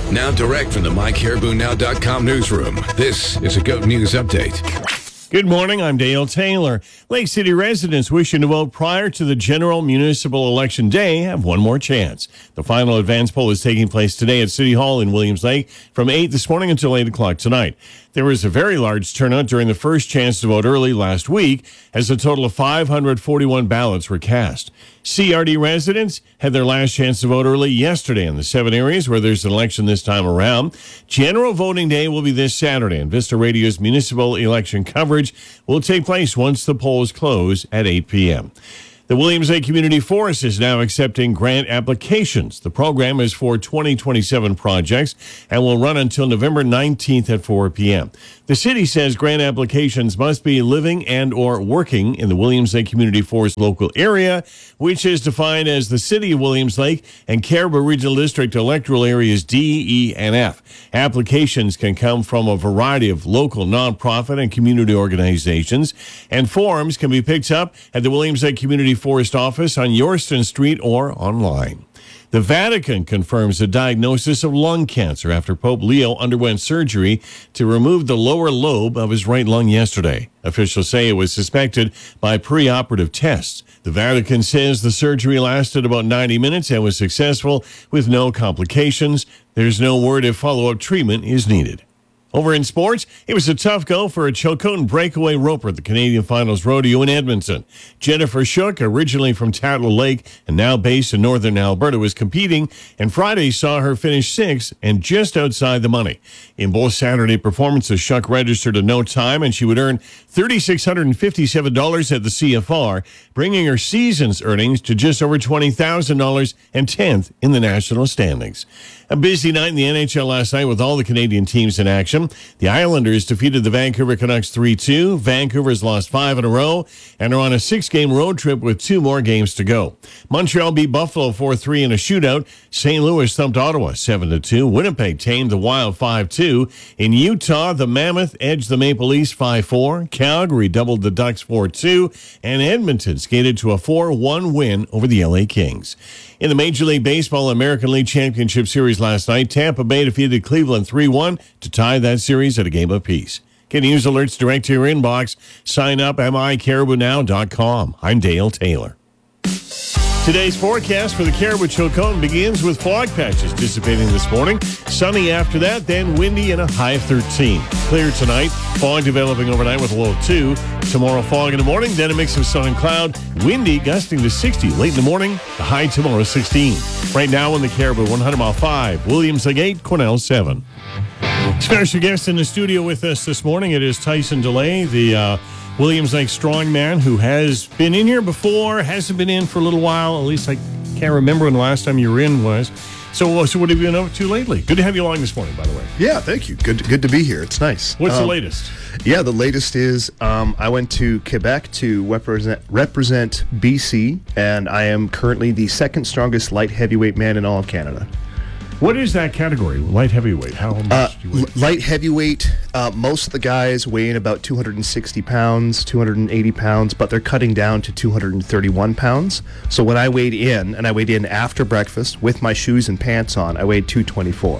Now direct from the MyCaribouNow.com newsroom, this is a GOAT News Update. Good morning, I'm Dale Taylor. Lake City residents wishing to vote prior to the general municipal election day have one more chance. The final advance poll is taking place today at City Hall in Williams Lake from 8 this morning until 8 o'clock tonight. There was a very large turnout during the first chance to vote early last week, as a total of 541 ballots were cast. CRD residents had their last chance to vote early yesterday in the 7 areas where there's an election this time around. General voting day will be this Saturday, and Vista Radio's municipal election coverage will take place once the polls close at 8 p.m. The Williams Lake Community Forest is now accepting grant applications. The program is for 2027 projects and will run until November 19th at 4 p.m. The city says grant applications must be living and or working in the Williams Lake Community Forest local area, which is defined as the city of Williams Lake and Caribou Regional District electoral areas D, E, and F. Applications can come from a variety of local nonprofit and community organizations, and forms can be picked up at the Williams Lake Community Forest office on Yorston Street or online. The Vatican confirms a diagnosis of lung cancer after Pope Leo underwent surgery to remove the lower lobe of his right lung yesterday. Officials say it was suspected by preoperative tests. The Vatican says the surgery lasted about 90 minutes and was successful with no complications. There's no word if follow-up treatment is needed. Over in sports, it was a tough go for a Chilcotin breakaway roper at the Canadian Finals Rodeo in Edmonton. Jennifer Shook, originally from Tatlow Lake and now based in northern Alberta, was competing, and Friday saw her finish sixth and just outside the money. In both Saturday performances, Shook registered a no time, and she would earn $3,657 at the CFR, bringing her season's earnings to just over $20,000 and 10th in the national standings. A busy night in the NHL last night with all the Canadian teams in action. The Islanders defeated the Vancouver Canucks 3-2. Vancouver's lost 5 in a row and are on a 6-game road trip with 2 more games to go. Montreal beat Buffalo 4-3 in a shootout. St. Louis thumped Ottawa 7-2. Winnipeg tamed the Wild 5-2. In Utah, the Mammoth edged the Maple Leafs 5-4. Calgary doubled the Ducks 4-2. And Edmonton skated to a 4-1 win over the LA Kings. In the Major League Baseball American League Championship Series last night, Tampa Bay defeated Cleveland 3-1 to tie that series at a game apiece. Get news alerts direct to your inbox. Sign up at MyCaribouNow.com. I'm Dale Taylor. Today's forecast for the Caribou Chilcotin begins with fog patches dissipating this morning. Sunny after that, then windy and a high of 13. Clear tonight, fog developing overnight with a low of 2. Tomorrow, fog in the morning, then a mix of sun and cloud. Windy, gusting to 60 late in the morning. The high tomorrow, 16. Right now in the Caribou, 100 Mile 5, Williams Lake 8, Cornell 7. Special guest in the studio with us this morning, it is Tyson DeLay, the Williams Lake strongman who has been in here before, hasn't been in for a little while. At least I can't remember when the last time you were in was. So what have you been up to lately? Good to have you along this morning, by the way. Yeah, thank you. Good to be here. It's nice. What's the latest? Yeah, the latest is I went to Quebec to represent BC, and I am currently the second strongest light heavyweight man in all of Canada. What is that category? Light heavyweight? How much do you weigh? Light heavyweight, most of the guys weigh in about 260 pounds, 280 pounds, but they're cutting down to 231 pounds. So when I weighed in, and I weighed in after breakfast with my shoes and pants on, I weighed 224.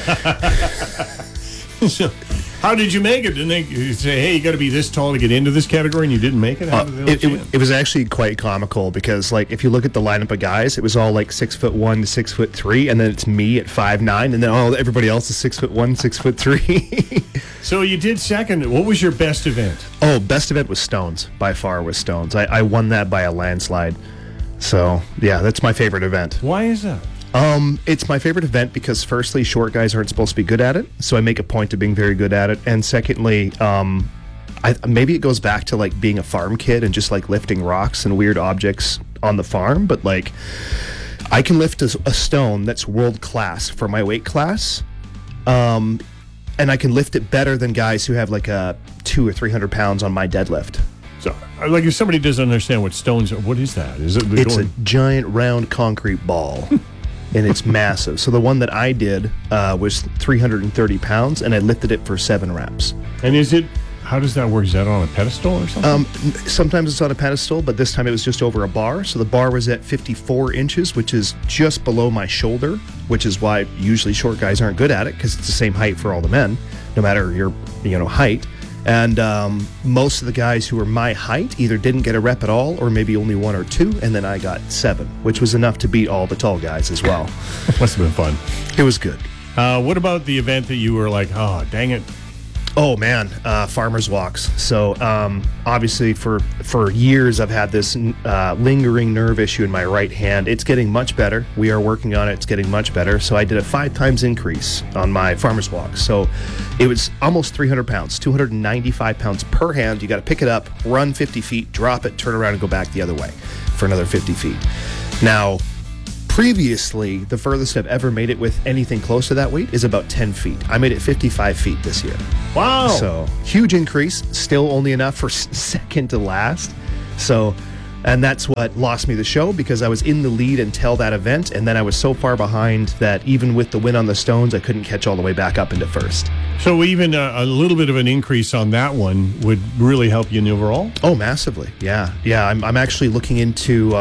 So, how did you make it? Didn't they say, hey, you got to be this tall to get into this category, and you didn't make it? It was actually quite comical because, like, if you look at the lineup of guys, it was all like 6'1" to 6'3", and then it's me at 5'9", and then everybody else is 6'1", 6'3". So you did second. What was your best event? Oh, best event was Stones. By far was Stones. I won that by a landslide. So yeah, that's my favorite event. Why is that? It's my favorite event because firstly, short guys aren't supposed to be good at it, so I make a point of being very good at it. And secondly, maybe it goes back to like being a farm kid and just like lifting rocks and weird objects on the farm, but like I can lift a stone that's world class for my weight class, and I can lift it better than guys who have like a 200 or 300 pounds on my deadlift. So, like, if somebody doesn't understand what stones are, what is that? It's a giant round concrete ball. And it's massive. So the one that I did was 330 pounds, and I lifted it for 7 reps. And is it how does that work? Is that on a pedestal or something? Sometimes it's on a pedestal, but this time it was just over a bar. So the bar was at 54 inches, which is just below my shoulder, which is why usually short guys aren't good at it, because it's the same height for all the men, no matter your height. And most of the guys who were my height either didn't get a rep at all, or maybe only 1 or 2, and then I got 7, which was enough to beat all the tall guys as well. Must have been fun. It was good. What about the event that you were like, oh, dang it? Oh man, farmers walks. So obviously for years I've had this lingering nerve issue in my right hand. It's getting much better. We are working on it. It's getting much better. So I did a 5 times increase on my farmers walk. So it was almost 300 pounds, 295 pounds per hand. You got to pick it up, run 50 feet, drop it, turn around and go back the other way for another 50 feet. Now, previously, the furthest I've ever made it with anything close to that weight is about 10 feet. I made it 55 feet this year. Wow. So, huge increase, still only enough for second to last. So, and that's what lost me the show, because I was in the lead until that event, and then I was so far behind that even with the win on the stones, I couldn't catch all the way back up into first. So even a little bit of an increase on that one would really help you in the overall? Oh, massively. Yeah. I'm actually looking into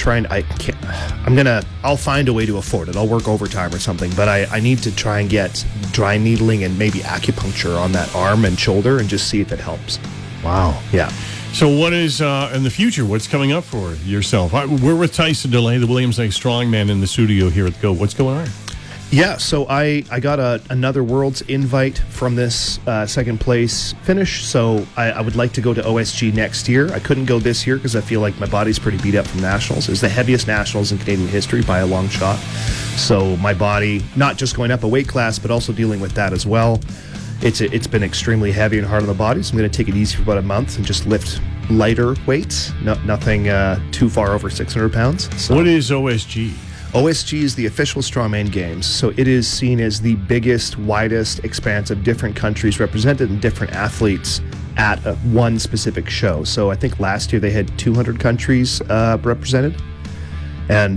I'll find a way to afford it. I'll work overtime or something, but I need to try and get dry needling and maybe acupuncture on that arm and shoulder and just see if it helps. Wow. Yeah. So what is in the future? What's coming up for yourself? We're with Tyson DeLay, the Williams Lake Strongman, in the studio here at Go. What's going on? Yeah, so I got another Worlds invite from this second place finish, so I would like to go to OSG next year. I couldn't go this year because I feel like my body's pretty beat up from Nationals. It was the heaviest Nationals in Canadian history by a long shot. So my body, not just going up a weight class, but also dealing with that as well. It's been extremely heavy and hard on the body, so I'm going to take it easy for about a month and just lift lighter weights, nothing too far over 600 pounds. So. What is OSG? OSG is the official Strongman Games, so it is seen as the biggest, widest expanse of different countries represented and different athletes at one specific show. So I think last year they had 200 countries represented and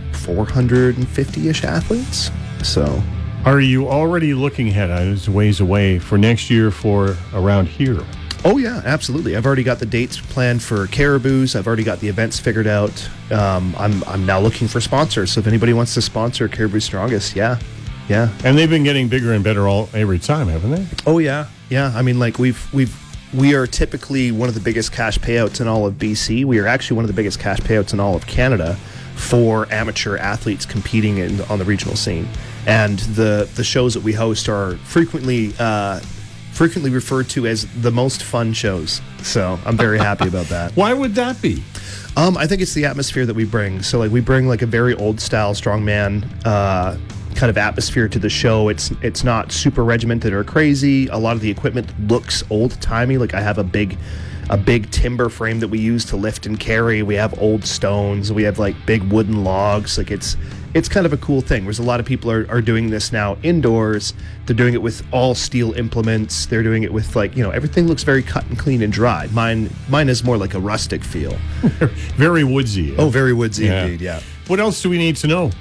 450-ish athletes. So, are you already looking ahead? It's a ways away for next year for around here. Oh yeah, absolutely. I've already got the dates planned for Caribous. I've already got the events figured out. I'm now looking for sponsors. So if anybody wants to sponsor Caribou Strongest, yeah. And they've been getting bigger and better every time, haven't they? Oh yeah. I mean, like we are typically one of the biggest cash payouts in all of BC. We are actually one of the biggest cash payouts in all of Canada for amateur athletes competing on the regional scene. And the shows that we host are frequently referred to as the most fun shows. So I'm very happy about that. Why would that be? I think it's the atmosphere that we bring. So like we bring like a very old style strongman kind of atmosphere to the show. It's not super regimented or crazy. A lot of the equipment looks old timey. Like I have a big timber frame that we use to lift and carry. We have old stones. We have like big wooden logs. Like it's kind of a cool thing. Whereas a lot of people are doing this now indoors. They're doing it with all steel implements. They're doing it with like, everything looks very cut and clean and dry. Mine is more like a rustic feel. Very woodsy. Oh, very woodsy indeed, yeah. What else do we need to know?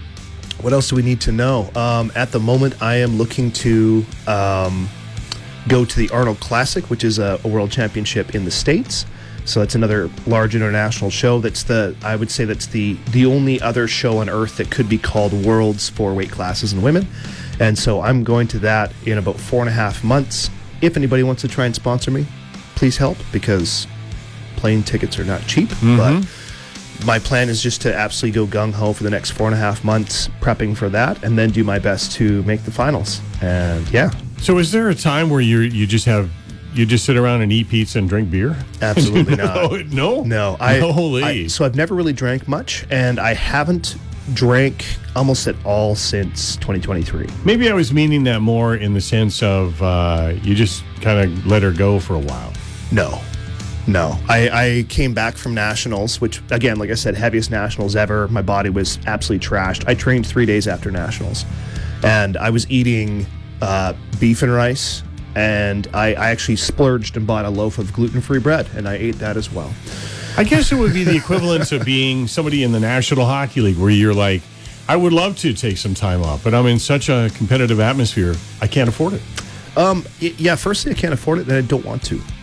At the moment, I am looking to go to the Arnold Classic, which is a world championship in the States. So it's another large international show. I would say that's the only other show on earth that could be called Worlds for weight classes and women. And so I'm going to that in about 4.5 months. If anybody wants to try and sponsor me, please help, because plane tickets are not cheap. Mm-hmm. But my plan is just to absolutely go gung-ho for the next 4.5 months prepping for that, and then do my best to make the finals. And yeah. So is there a time where you just sit around and eat pizza and drink beer? Absolutely not. No. So I've never really drank much, and I haven't drank almost at all since 2023. Maybe I was meaning that more in the sense of you just kind of let her go for a while. No. I came back from Nationals, which, again, like I said, heaviest Nationals ever. My body was absolutely trashed. I trained 3 days after Nationals, and I was eating beef and rice, and I actually splurged and bought a loaf of gluten-free bread, and I ate that as well. I guess it would be the equivalent of being somebody in the National Hockey League, where you're like, I would love to take some time off, but I'm in such a competitive atmosphere, I can't afford it. Yeah, firstly, I can't afford it, and I don't want to.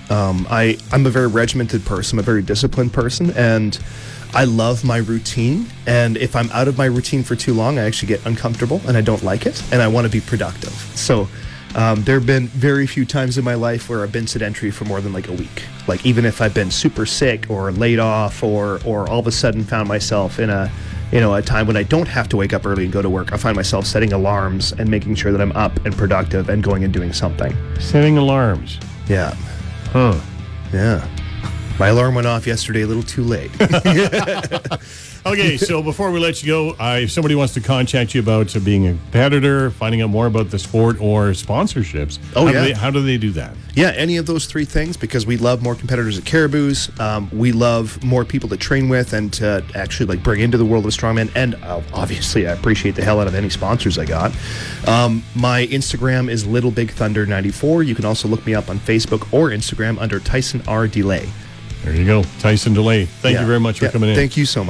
I'm a very regimented person. I'm a very disciplined person, and I love my routine. And if I'm out of my routine for too long, I actually get uncomfortable, and I don't like it, and I want to be productive. So there have been very few times in my life where I've been sedentary for more than like a week. Like even if I've been super sick or laid off or all of a sudden found myself in a time when I don't have to wake up early and go to work, I find myself setting alarms and making sure that I'm up and productive and going and doing something. Setting alarms. Yeah. Huh. Yeah. My alarm went off yesterday a little too late. Okay, so before we let you go, if somebody wants to contact you about being a competitor, finding out more about the sport or sponsorships, how do they do that? Yeah, any of those three things, because we love more competitors at Caribou's. We love more people to train with and to actually bring into the world of strongman. And obviously, I appreciate the hell out of any sponsors I got. My Instagram is LittleBigThunder94. You can also look me up on Facebook or Instagram under Tyson R. Delay. There you go, Tyson Delay. Thank you very much for coming in. Thank you so much.